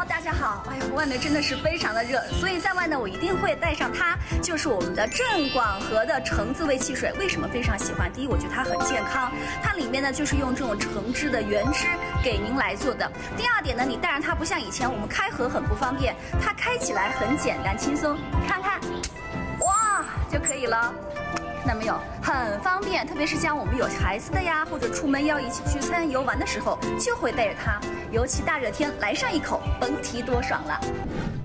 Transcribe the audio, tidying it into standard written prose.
大家好，哎呀，外面真的是非常的热，所以在外呢，我一定会带上它，就是我们的正广和的橙子味汽水。为什么非常喜欢？第一，我觉得它很健康，它里面呢就是用这种橙汁的原汁给您来做的。第二点呢，你带上它不像以前我们开盒很不方便，它开起来很简单轻松，看看，哇就可以了。看到没有，很方便，特别是像我们有孩子的呀，或者出门要一起聚餐游玩的时候，就会带着它。尤其大热天来上一口，甭提多爽了。